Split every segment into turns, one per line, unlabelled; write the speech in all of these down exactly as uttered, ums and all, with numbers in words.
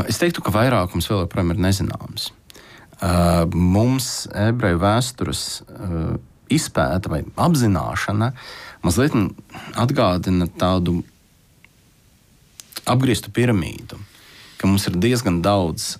Es teiktu, ka vairākums vēl joprojām ir nezināms. Mums ebreju vēstures izpēta vai apzināšana mazliet atgādina tādu apgrieztu piramīdu, ka mums ir diezgan daudz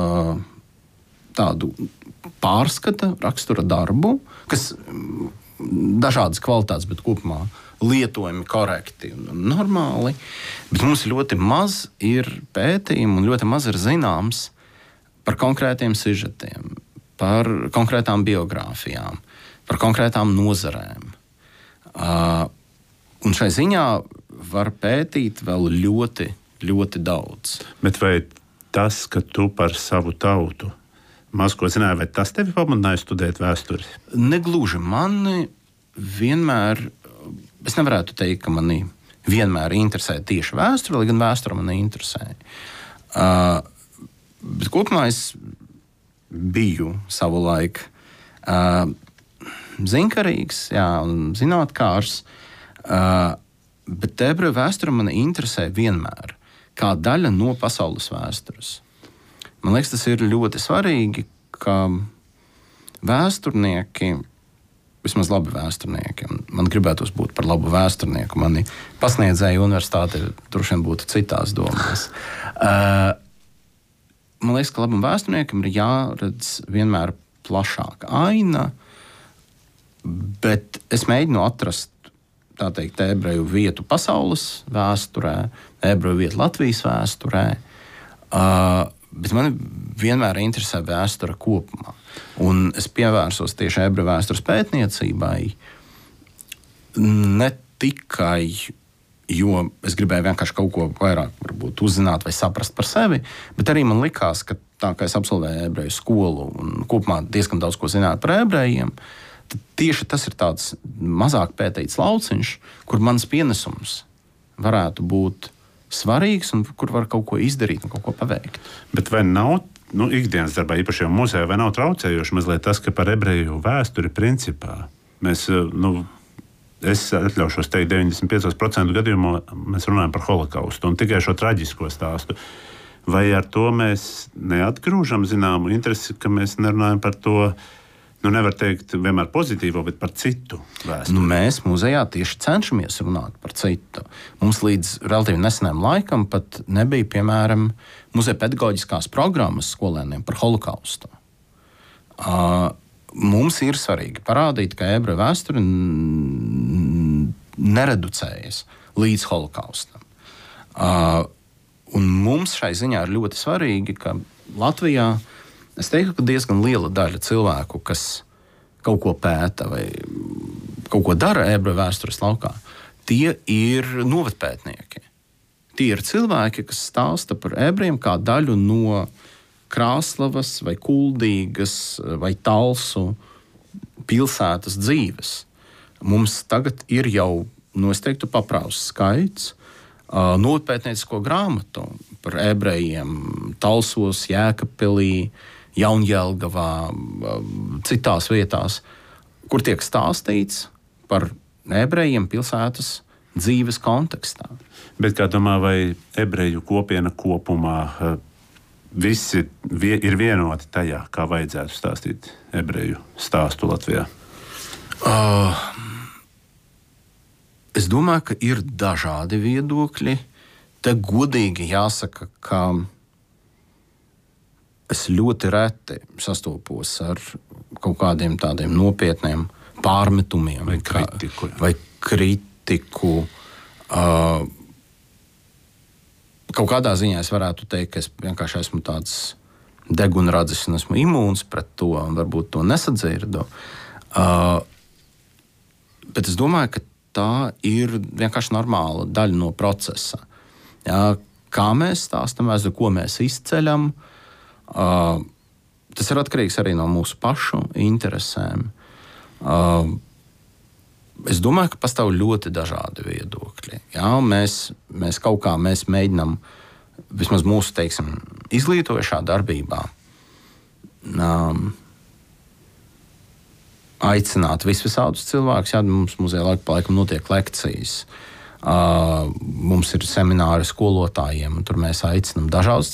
tādu pārskata rakstura darbu, kas dažādas kvalitātes, bet kopumā lietojami korekti un normāli. Bet mums ļoti maz ir pētījumu un ļoti maz ir zināms par konkrētiem sižetiem, par konkrētām biogrāfijām, par konkrētām nozarēm. Uh, un šai ziņā var pētīt vēl ļoti, ļoti daudz.
Bet vai tas, ka tu par savu tautu maz ko zināji, vai tas tevi pamudināja studēt vēsturi?
Negluži. Mani vienmēr, es nevarētu teikt, ka mani vienmēr interesē tieši vēsture, lai gan vēsture mani interesē. Uh, bet kopumā es biju savulaik uh, zinkarīgs, jā, un zinātkārs, uh, bet ebreju vēsture mani interesē vienmēr, kā daļa no pasaules vēstures. Man liekas, tas ir ļoti svarīgi, ka vēsturnieki, vismaz labi vēsturnieki, un man gribētos būt par labu vēsturnieku, mani pasniedzēju universitāte droši vien būtu citās domās. Uh, man liekas, ka labam vēsturniekam ir jāredz vienmēr plašāka aina, bet es mēģinu atrast, tā teikt, ebreju vietu pasaules vēsturē, ebreju vietu Latvijas vēsturē, uh, bet mani vienmēr interesē vēsture kopumā. Un es pievērsos tieši ebreju vēstures pētniecībai ne tikai, jo es gribēju vienkārši kaut ko vairāk varbūt uzzināt vai saprast par sevi, bet arī man likās, ka tā kā es absolvēju ebreju skolu un kopumā diezgan daudz ko zināju par ebrejiem, tad tieši tas ir tāds mazāk pētīts lauciņš, kur mans pienesums varētu būt svarīgs un kur var kaut ko izdarīt un kaut ko paveikt.
Bet vai nav nu, ikdienas darbā, īpaši jau muzejā, vai nav traucējoši mazliet tas, ka par ebreju vēsturi principā mēs, nu, es atļaušos teikt, deviņdesmit pieci procenti gadījumā mēs runājam par holokaustu un tikai šo traģisko stāstu. Vai ar to mēs neatgrūžam zināmu interesi, ka mēs nerunājam par to, nu nevar teikt vienmēr pozitīvo, bet par citu vēsturi?
Nu, mēs muzejā tieši cenšamies runāt par citu. Mums līdz relatīvi nesenam laikam pat nebija, piemēram, muzeja pedagoģiskās programmas skolēniem par holokaustu. Uh, mums ir svarīgi parādīt, ka ebreju vēsture nereducējas līdz holokaustam. Uh, un mums šai ziņā ir ļoti svarīgi, ka Latvijā es teiktu, ka diezgan liela daļa cilvēku, kas kaut ko pēta vai kaut ko dara ebreju vēstures laukā, tie ir novatpētnieki. Tie ir cilvēki, kas stāsta par ebrejiem kā daļu no Krāslavas vai Kuldīgas vai Talsu pilsētas dzīves. Mums tagad ir jau, nu es teiktu, paprausts skaits uh, novatpētniecisko grāmatu par ebrejiem Talsos, Jēkabpilī, Jaunjelgavā, citās vietās, kur tiek stāstīts par ebrejiem pilsētas dzīves kontekstā.
Bet kā domā, vai ebreju kopiena kopumā visi ir vienoti tajā, kā vajadzētu stāstīt ebreju stāstu Latvijā?
Uh, es domāju, ka ir dažādi viedokļi. Te godīgi jāsaka, ka es ļoti reti sastopos ar kaut kādiem tādiem nopietniem pārmetumiem
vai kritiku.
Vai kritiku. Uh, kaut kādā ziņā es varētu teikt, ka es vienkārši esmu tāds degunradzis un esmu imūns pret to un varbūt to nesadzirdu. Uh, bet es domāju, ka tā ir vienkārši normāla daļa no procesa. Jā, kā mēs stāstam vēsturi, ko mēs izceļam, Uh, tas ir atkarīgs arī no mūsu pašu interesēm. Uh, es domāju, ka pastāv ļoti dažādi viedokļi. Jā, mēs, mēs kaut kā mēs mēģinām, vismaz mūsu, teiksim, izglītojošā darbībā, um, aicināt visvisādus cilvēkus. Jā, mums muzejā laiku pa laikam notiek lekcijas. Uh, mums ir semināri skolotājiem, un tur mēs aicinām dažādus